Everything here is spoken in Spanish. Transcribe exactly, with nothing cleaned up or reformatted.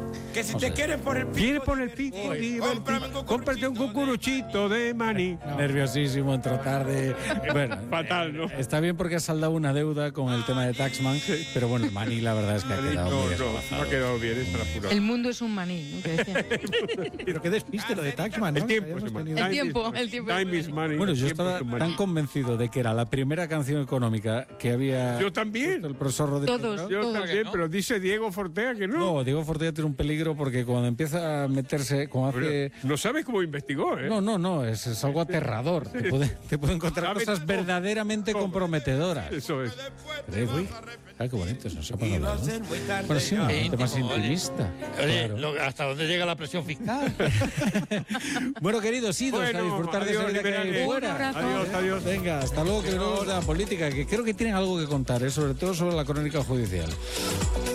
Que si No te sé. quieres por el pico. ¿Quieres poner el pico? Uy, divertir? cómprame un Cómprate un cucuruchito de maní. Nerviosísimo en tratar de... Bueno, Fatal, ¿no? eh, está bien porque has saldado una deuda con el tema de Taxman, pero bueno, el maní la verdad es que ha No, quedado muy no, no desplazado. ha quedado bien, es para jurar. El mundo es un maní, ¿no? Que decían. Pero qué despiste lo de Taxman, ¿no? El tiempo, Habíamos se llama. tenido- El tiempo, el tiempo. Time is money. Bueno, el yo tiempo estaba es un maní. tan convencido de que era la primera canción económica que había... Yo también. puesto el profesor Rodríguez, Todos. ¿no? Yo Todo. también, ¿no? pero dice Diego Fortea que no. No, Diego Fortea tiene un peligro porque cuando empieza a meterse, como Pero hace... no sabes cómo investigó, ¿eh? No, no, no, es, es algo aterrador. Te puede, te puede encontrar Sabe cosas todo. verdaderamente Todo. comprometedoras. Eso es. Eh, uy, ah, qué bonito, eso se ha apagado la luz. Bueno, sí, un Eh, ambiente más íntimo, oye. intimista. Oye, Claro. lo- ¿hasta dónde llega la presión fiscal? Bueno, queridos, idos Bueno, a disfrutar de esa adiós, vida que hay liberales. fuera. Un abrazo. Adiós, adiós. Venga, hasta luego, que venimos de la política, que creo que tienen algo que contar, ¿eh? Sobre todo sobre la crónica judicial.